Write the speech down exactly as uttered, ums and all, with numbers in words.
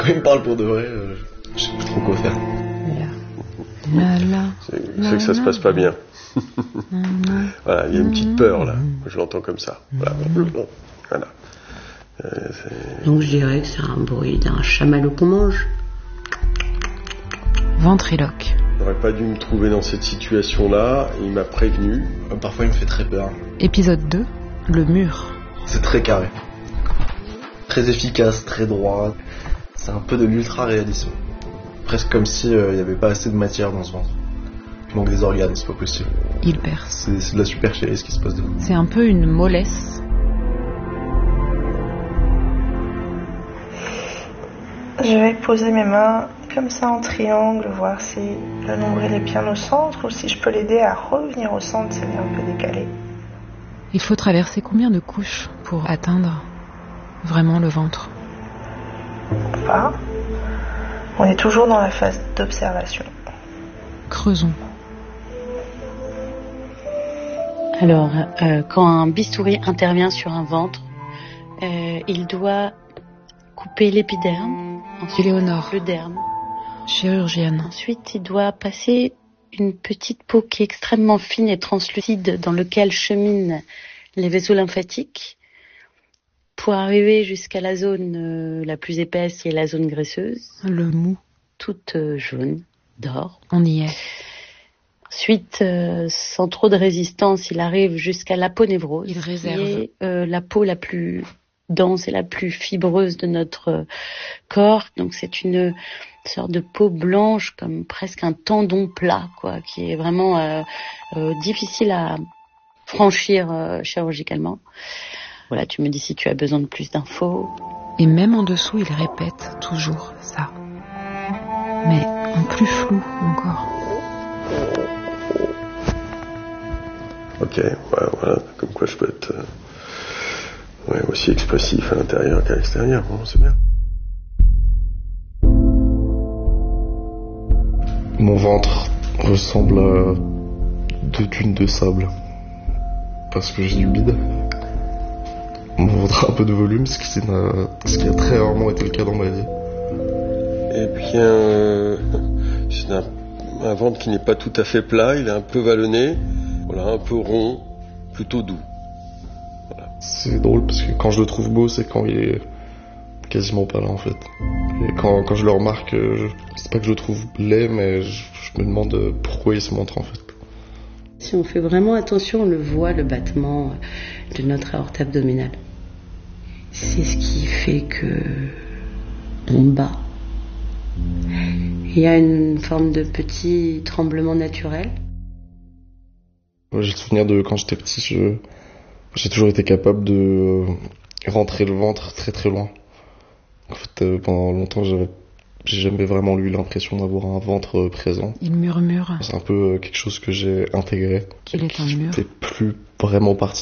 quand il me parle pour de vrai, euh, je sais plus trop quoi faire. La, la, c'est, c'est que ça se passe pas bien. Voilà, il y a une petite peur là, je l'entends comme ça. Voilà. Voilà. Euh, Donc je dirais que c'est un bruit d'un chamallow qu'on mange. Ventriloque. J'aurais pas dû me trouver dans cette situation-là, il m'a prévenu. Parfois il me fait très peur. Épisode deux, le mur. C'est très carré. Très efficace, très droit. C'est un peu de l'ultra-réalisme. Presque comme si il euh, n'y avait pas assez de matière dans ce ventre. Il manque des organes, c'est pas possible. Il perce. C'est, c'est de la supercherie ce qui se passe devant. C'est un peu une mollesse. Je vais poser mes mains comme ça en triangle, voir si le nombril est bien au centre ou si je peux l'aider à revenir au centre, c'est bien un peu décalé. Il faut traverser combien de couches pour atteindre vraiment le ventre? Enfin, on est toujours dans la phase d'observation. Creusons. Alors, euh, quand un bistouri intervient sur un ventre, euh, il doit couper l'épiderme, ensuite Éléonore, le derme. chirurgienne. Ensuite, il doit passer une petite peau qui est extrêmement fine et translucide dans laquelle cheminent les vaisseaux lymphatiques pour arriver jusqu'à la zone euh, la plus épaisse qui est la zone graisseuse. Le mou. Toute euh, jaune, d'or. On y est. Ensuite, euh, sans trop de résistance, il arrive jusqu'à l'aponévrose. Il réserve. Qui est euh, la peau la plus dense et la plus fibreuse de notre euh, corps. Donc c'est une sorte de peau blanche, comme presque un tendon plat, quoi, qui est vraiment euh, euh, difficile à franchir euh, chirurgicalement. Voilà, tu me dis si tu as besoin de plus d'infos. Et même en dessous, il répète toujours ça. Mais en plus flou encore. Ok, ouais, voilà, comme quoi je peux être euh, ouais, aussi expressif à l'intérieur qu'à l'extérieur, bon, c'est bien. Mon ventre ressemble à deux dunes de sable. Parce que j'ai du bide. Mon ventre a un peu de volume, ce qui, n'a, ce qui a très rarement été le cas dans ma vie. Eh bien, euh, c'est un, un ventre qui n'est pas tout à fait plat, il est un peu vallonné, voilà, un peu rond, plutôt doux. Voilà. C'est drôle parce que quand je le trouve beau, c'est quand il est quasiment pas là en fait. Et quand, quand je le remarque, je, c'est pas que je le trouve laid, mais je, je me demande pourquoi il se montre en fait. Si on fait vraiment attention, on le voit, le battement de notre aorte abdominale. C'est ce qui fait que on bat. Il y a une forme de petit tremblement naturel. J'ai le souvenir de quand j'étais petit, je, j'ai toujours été capable de rentrer le ventre très très loin. En fait, pendant longtemps, j'avais, j'ai jamais vraiment eu l'impression d'avoir un ventre présent. Il murmure. C'est un peu quelque chose que j'ai intégré. Qu'il est un mur. Qui fait plus vraiment partie